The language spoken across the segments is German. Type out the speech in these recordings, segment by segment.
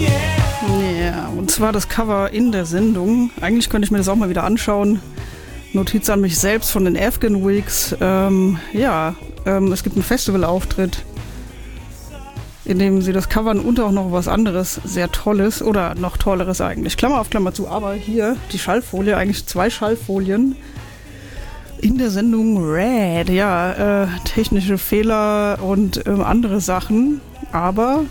Ja, und zwar das Cover in der Sendung. Eigentlich könnte ich mir das auch mal wieder anschauen. Notiz an mich selbst von den Afghan Weeks. Es gibt einen Festivalauftritt, in dem sie das covern und auch noch was anderes sehr Tolles oder noch Tolleres eigentlich. Klammer auf Klammer zu, aber hier die Schallfolie, eigentlich 2 Schallfolien in der Sendung Red. Ja, technische Fehler und andere Sachen, aber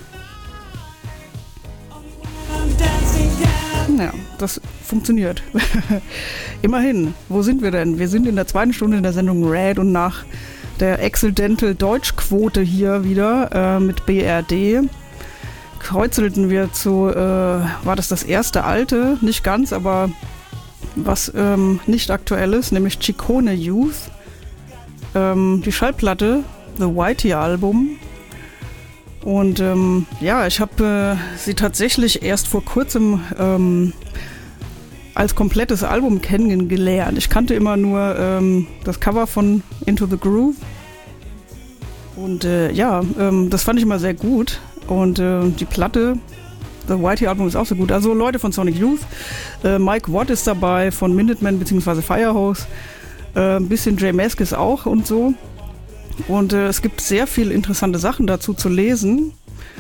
ja, das funktioniert. Immerhin, wo sind wir denn? Wir sind in der 2. Stunde in der Sendung Red und nach der Accidental Deutschquote hier wieder mit BRD kreuzelten wir zu, war das erste alte, nicht ganz, aber was nicht aktuell ist, nämlich Ciccone Youth, die Schallplatte, The Whitey Album. Und ich habe sie tatsächlich erst vor kurzem als komplettes Album kennengelernt. Ich kannte immer nur das Cover von Into the Groove. Und das fand ich immer sehr gut. Und die Platte, The Whitey Album, ist auch sehr gut. Also Leute von Sonic Youth, Mike Watt ist dabei von Minutemen bzw. Firehose, ein bisschen Jay Maskis auch und so. Und es gibt sehr viele interessante Sachen dazu zu lesen.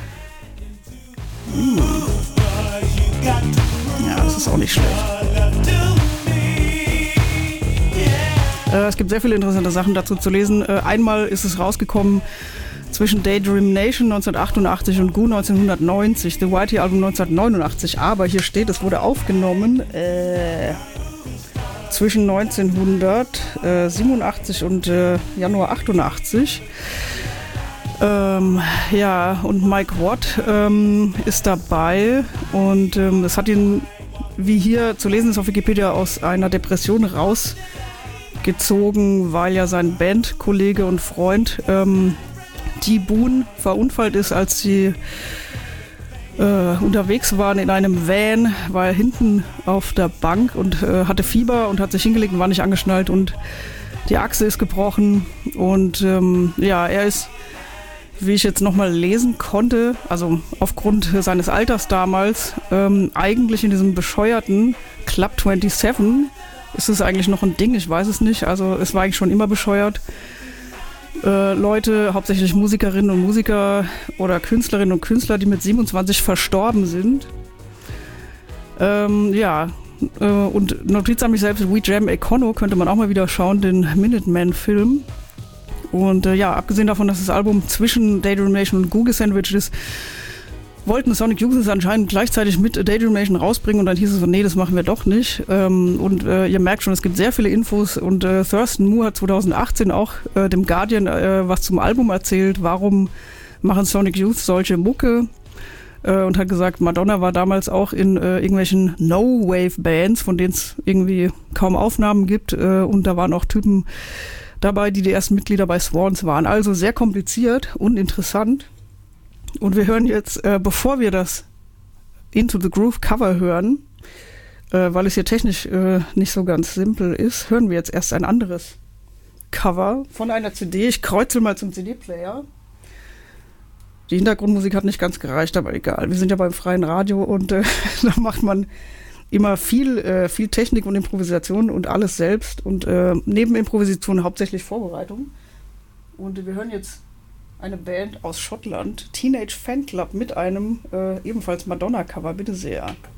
Ja, das ist auch nicht schlecht. Es gibt sehr viele interessante Sachen dazu zu lesen. Einmal ist es rausgekommen zwischen Daydream Nation 1988 und Goo 1990, The Whitey Album 1989. Aber hier steht, es wurde aufgenommen zwischen 1987 und Januar 88. Und Mike Watt ist dabei und das hat ihn, wie hier zu lesen ist auf Wikipedia, aus einer Depression rausgezogen, weil ja sein Bandkollege und Freund T. Boone verunfallt ist, als sie unterwegs waren in einem Van, war er hinten auf der Bank und hatte Fieber und hat sich hingelegt und war nicht angeschnallt und die Achse ist gebrochen und er ist, wie ich jetzt nochmal lesen konnte, also aufgrund seines Alters damals, eigentlich in diesem bescheuerten Club 27, ist es eigentlich noch ein Ding, ich weiß es nicht, also es war eigentlich schon immer bescheuert. Leute, hauptsächlich Musikerinnen und Musiker oder Künstlerinnen und Künstler, die mit 27 verstorben sind. Und Notiz an mich selbst, We Jam Econo könnte man auch mal wieder schauen, den Minuteman-Film. Und abgesehen davon, dass das Album zwischen Daydream Nation und Goo gesandwiched ist, wollten Sonic Youth es anscheinend gleichzeitig mit Daydream Nation rausbringen und dann hieß es so, nee, das machen wir doch nicht. Ihr merkt schon, es gibt sehr viele Infos und Thurston Moore hat 2018 auch dem Guardian was zum Album erzählt, warum machen Sonic Youth solche Mucke und hat gesagt, Madonna war damals auch in irgendwelchen No-Wave-Bands, von denen es irgendwie kaum Aufnahmen gibt und da waren auch Typen dabei, die ersten Mitglieder bei Swans waren. Also sehr kompliziert und interessant. Und wir hören jetzt, bevor wir das Into the Groove Cover hören, weil es hier technisch nicht so ganz simpel ist, hören wir jetzt erst ein anderes Cover von einer CD. Ich kreuze mal zum CD-Player. Die Hintergrundmusik hat nicht ganz gereicht, aber egal. Wir sind ja beim freien Radio und da macht man immer viel Technik und Improvisation und alles selbst und neben Improvisation hauptsächlich Vorbereitung. Und wir hören jetzt eine Band aus Schottland, Teenage Fan Club, mit einem ebenfalls Madonna-Cover. Bitte sehr.